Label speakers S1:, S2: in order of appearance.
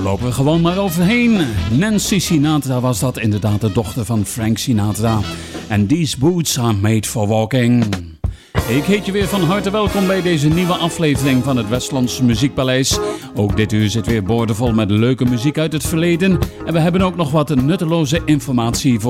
S1: Lopen we gewoon maar overheen. Nancy Sinatra was dat, inderdaad de dochter van Frank Sinatra. En These Boots Are Made For Walking. Ik heet je weer van harte welkom bij deze nieuwe aflevering van het Westlands Muziekpaleis. Ook dit uur zit weer boordevol met leuke muziek uit het verleden. En we hebben ook nog wat nutteloze informatie voor